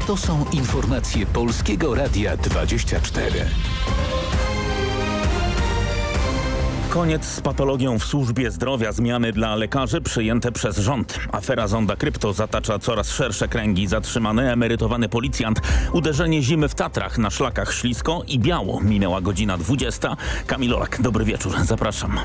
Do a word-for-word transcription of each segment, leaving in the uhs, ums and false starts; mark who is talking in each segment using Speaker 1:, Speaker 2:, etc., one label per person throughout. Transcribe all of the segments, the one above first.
Speaker 1: To są informacje Polskiego Radia dwadzieścia cztery.
Speaker 2: Koniec z patologią w służbie zdrowia. Zmiany dla lekarzy przyjęte przez rząd. Afera Zonda Krypto zatacza coraz szersze kręgi. Zatrzymany emerytowany policjant. Uderzenie zimy w Tatrach. Na szlakach ślisko i biało. Minęła godzina dwudziesta. Kamil Olak, dobry wieczór. Zapraszam.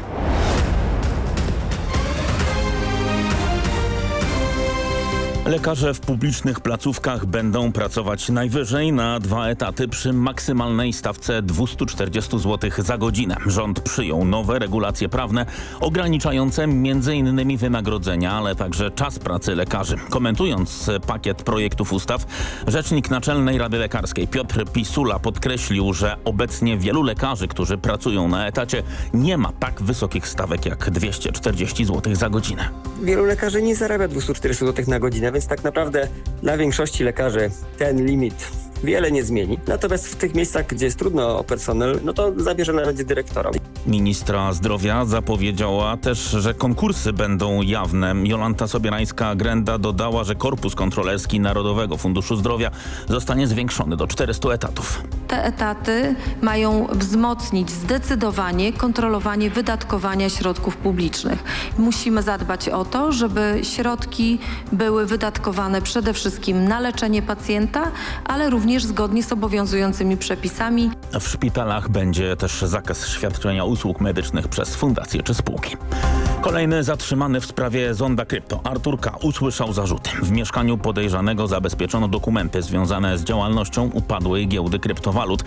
Speaker 2: Lekarze w publicznych placówkach będą pracować najwyżej na dwa etaty przy maksymalnej stawce dwieście czterdzieści złotych za godzinę. Rząd przyjął nowe regulacje prawne ograniczające między innymi wynagrodzenia, ale także czas pracy lekarzy. Komentując pakiet projektów ustaw, rzecznik Naczelnej Rady Lekarskiej Piotr Pisula podkreślił, że obecnie wielu lekarzy, którzy pracują na etacie, nie ma tak wysokich stawek jak dwieście czterdzieści złotych za godzinę.
Speaker 3: Wielu lekarzy nie zarabia dwieście czterdzieści złotych na godzinę, więc tak naprawdę dla większości lekarzy ten limit wiele nie zmieni. Natomiast w tych miejscach, gdzie jest trudno o personel, no to zabierze na radzie dyrektora.
Speaker 2: Ministra zdrowia zapowiedziała też, że konkursy będą jawne. Jolanta Sobierańska-Grenda dodała, że korpus kontrolerski Narodowego Funduszu Zdrowia zostanie zwiększony do czterystu etatów.
Speaker 4: Te etaty mają wzmocnić zdecydowanie kontrolowanie wydatkowania środków publicznych. Musimy zadbać o to, żeby środki były wydatkowane przede wszystkim na leczenie pacjenta, ale również zgodnie z obowiązującymi przepisami.
Speaker 2: W szpitalach będzie też zakaz świadczenia usług medycznych przez fundacje czy spółki. Kolejny zatrzymany w sprawie Zonda Krypto. Artur K. usłyszał zarzuty. W mieszkaniu podejrzanego zabezpieczono dokumenty związane z działalnością upadłej giełdy kryptowalut.